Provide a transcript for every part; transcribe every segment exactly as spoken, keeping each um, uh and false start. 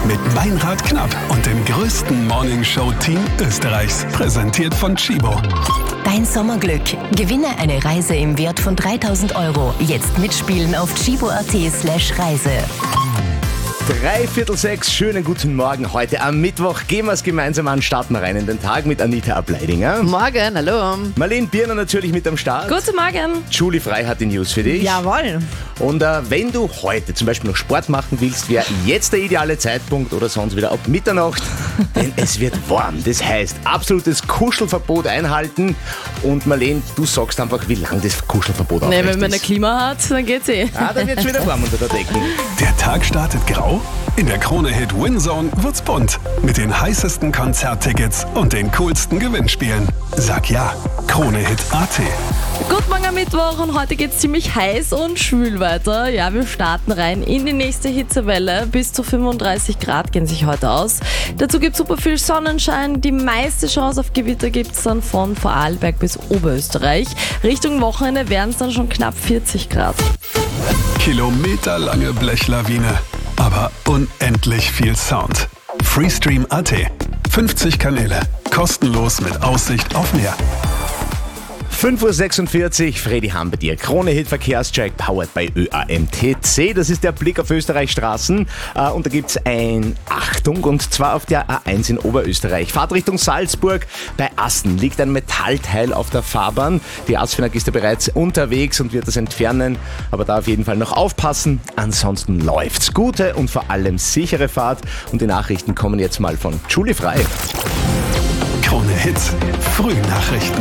Mit Meinrad Knapp und dem größten Morningshow-Team Österreichs. Präsentiert von Chibo. Dein Sommerglück. Gewinne eine Reise im Wert von dreitausend Euro. Jetzt mitspielen auf chibo.at slash Reise. Drei Viertel sechs, schönen guten Morgen. Heute am Mittwoch gehen wir es gemeinsam an, starten wir rein in den Tag mit Anita Ableidinger. Morgen, hallo. Marlene Birner natürlich mit am Start. Guten Morgen. Julie Frey hat die News für dich. Jawohl. Und äh, wenn du heute zum Beispiel noch Sport machen willst, wäre jetzt der ideale Zeitpunkt oder sonst wieder ab Mitternacht, denn es wird warm. Das heißt, absolutes Kuschelverbot einhalten. Und Marlene, du sagst einfach, wie lange das Kuschelverbot nee, aufrecht wenn man ein ist. Klima hat, dann geht's eh. Ah, dann wird's wieder warm unter der Decke. Der Tag startet grau. In der Krone-Hit Winzone wird's bunt. Mit den heißesten Konzerttickets und den coolsten Gewinnspielen. Sag ja, Krone-Hit Punkt at. Gut, morgen am Mittwoch und heute geht's ziemlich heiß und schwül weiter. Ja, wir starten rein in die nächste Hitzewelle. Bis zu fünfunddreißig Grad gehen sich heute aus. Dazu gibt's super viel Sonnenschein. Die meiste Chance auf Gewitter gibt's dann von Vorarlberg bis Oberösterreich. Richtung Wochenende werden es dann schon knapp vierzig Grad. Kilometerlange Blechlawine, aber unendlich viel Sound. Freestream Punkt at. fünfzig Kanäle, kostenlos mit Aussicht auf Meer. fünf Uhr sechsundvierzig, Freddy Ham bei dir. Krone-Hit Verkehrscheck, powered by Ö A M T C. Das ist der Blick auf Österreichs Straßen. Äh, und da gibt's ein Achtung, und zwar auf der A eins in Oberösterreich. Fahrt Richtung Salzburg. Bei Asten liegt ein Metallteil auf der Fahrbahn. Die ASFINAG ist ja bereits unterwegs und wird das entfernen. Aber da auf jeden Fall noch aufpassen. Ansonsten läuft's. Gute und vor allem sichere Fahrt. Und die Nachrichten kommen jetzt mal von Julie Frey. Krone-Hit Frühnachrichten.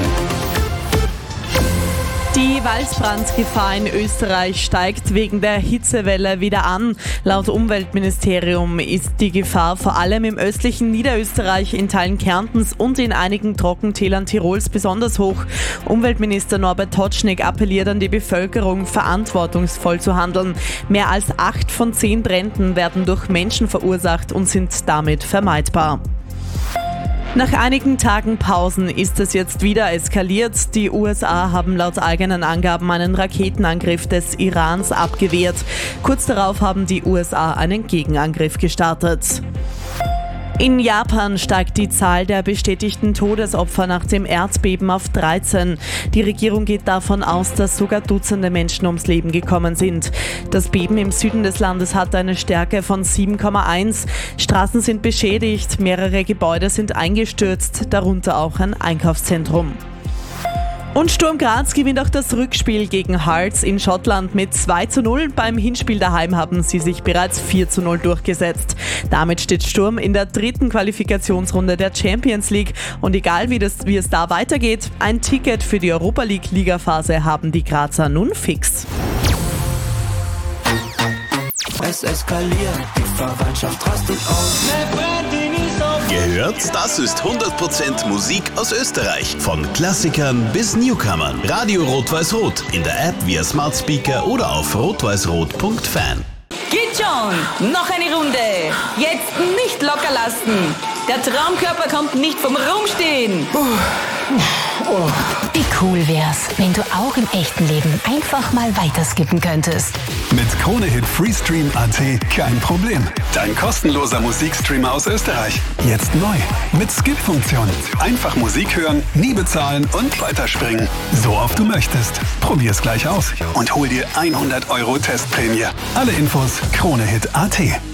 Die Waldbrandgefahr in Österreich steigt wegen der Hitzewelle wieder an. Laut Umweltministerium ist die Gefahr vor allem im östlichen Niederösterreich, in Teilen Kärntens und in einigen Trockentälern Tirols besonders hoch. Umweltminister Norbert Totschnig appelliert an die Bevölkerung, verantwortungsvoll zu handeln. Mehr als acht von zehn Bränden werden durch Menschen verursacht und sind damit vermeidbar. Nach einigen Tagen Pausen ist es jetzt wieder eskaliert. Die U S A haben laut eigenen Angaben einen Raketenangriff des Irans abgewehrt. Kurz darauf haben die U S A einen Gegenangriff gestartet. In Japan steigt die Zahl der bestätigten Todesopfer nach dem Erdbeben auf dreizehn. Die Regierung geht davon aus, dass sogar Dutzende Menschen ums Leben gekommen sind. Das Beben im Süden des Landes hat eine Stärke von sieben Komma eins. Straßen sind beschädigt, mehrere Gebäude sind eingestürzt, darunter auch ein Einkaufszentrum. Und Sturm Graz gewinnt auch das Rückspiel gegen Hearts in Schottland mit zwei zu null. Beim Hinspiel daheim haben sie sich bereits vier zu null durchgesetzt. Damit steht Sturm in der dritten Qualifikationsrunde der Champions League. Und egal wie, das, wie es da weitergeht, ein Ticket für die Europa League Ligaphase haben die Grazer nun fix. Es eskaliert, die Verwandtschaft rastet aus. Gehört? Das ist hundert Prozent Musik aus Österreich. Von Klassikern bis Newcomern. Radio Rot-Weiß-Rot. In der App via Smart Speaker oder auf rot-weiß-rot punkt fan. Geht schon! Noch eine Runde! Jetzt nicht locker lassen! Der Traumkörper kommt nicht vom Rumstehen! Wie cool wär's, wenn du auch im echten Leben einfach mal weiterskippen könntest. Mit Krone-Hit Freestream Punkt at kein Problem. Dein kostenloser Musikstreamer aus Österreich. Jetzt neu. Mit Skip-Funktion. Einfach Musik hören, nie bezahlen und weiterspringen. So oft du möchtest. Probier's gleich aus und hol dir hundert Euro Testprämie. Alle Infos Krone-Hit Punkt at.